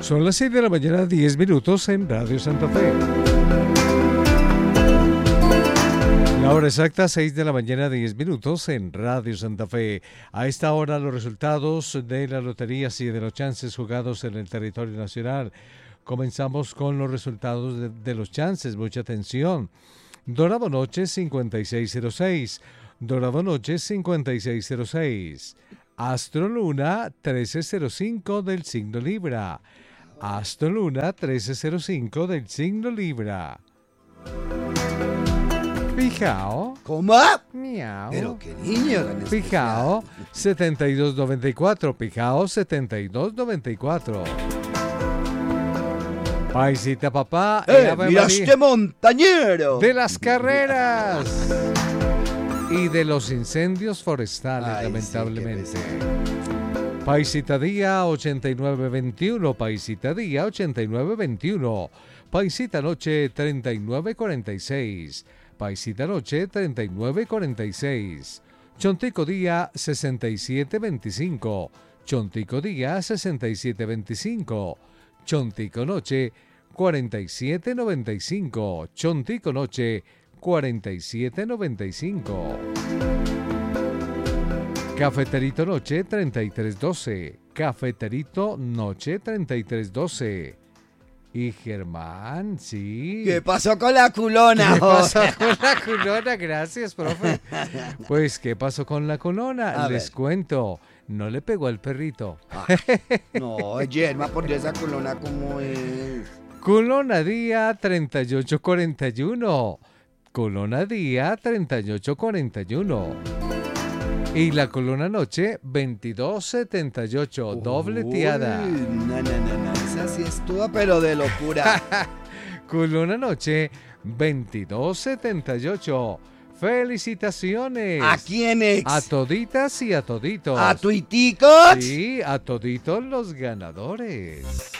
Son las 6 de la mañana, 10 minutos en Radio Santa Fe. La hora exacta, 6 de la mañana, 10 minutos en Radio Santa Fe. A esta hora los resultados de las loterías y de los chances jugados en el territorio nacional. Comenzamos con los resultados de los chances. Mucha atención. Dorado Noche 5606. Dorado Noche 5606. Astro Luna 1305 del signo Libra. Astro Luna 1305 del signo Libra. Pijao. ¿Cómo? Miau. Pero qué niño. Pijao 7294. Pijao 7294. Paisita papá. ¡Mira María, este montañero! de las carreras y de los incendios forestales, Ay, lamentablemente. sí, Paisita Día 8921, Paisita Día 8921, Paisita Noche 3946, Paisita Noche 3946, Chontico Día 6725, Chontico Día 6725, Chontico Noche 4795, Chontico Noche 4795. Cafeterito Noche 3312, Cafeterito Noche 3312. Y Germán, sí. ¿Qué pasó con la culona? ¿Qué pasó con la culona? Gracias, profe. Pues, ¿qué pasó con la culona? A Les ver. cuento, no le pegó al perrito. No, Yerma, por esa culona como es. Culona Día 3841. Culona Día 3841. Y la Culona Noche 2278. Dobleteada. Uy, no, esa sí estuvo, pero de locura. Culona Noche 2278. Felicitaciones. ¿A quiénes? A toditas y a toditos. ¿A tuiticos? Sí, a toditos los ganadores.